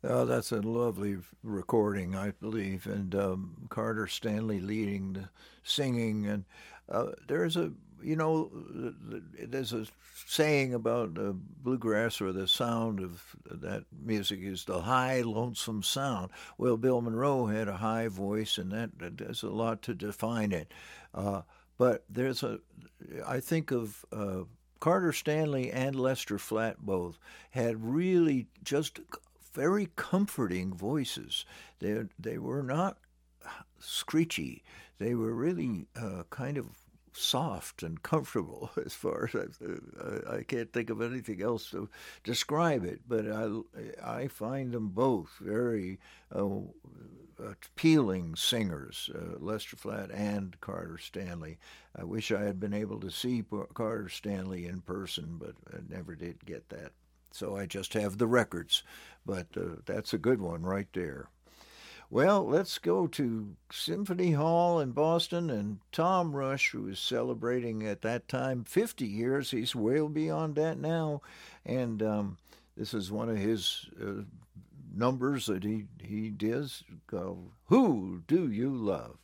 That's a lovely recording, I believe, and Carter Stanley leading the singing. And there's a, you know, there's a saying about bluegrass, or the sound of that music is the high, lonesome sound. Well, Bill Monroe had a high voice, and that does a lot to define it. Uh, but I think of Carter Stanley and Lester Flatt both had really just very comforting voices. They were not screechy. They were really kind of soft and comfortable as far as I can't think of anything else to describe it, but I find them both very appealing singers, Lester Flatt and Carter Stanley. I wish I had been able to see Carter Stanley in person, but I never did get that. So I just have the records, but that's a good one right there. Well, let's go to Symphony Hall in Boston, and Tom Rush, who is celebrating at that time 50 years. He's well beyond that now, and this is one of his numbers that he does. Go, Who Do You Love?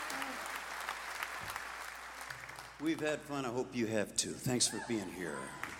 We've had fun. I hope you have too. Thanks for being here.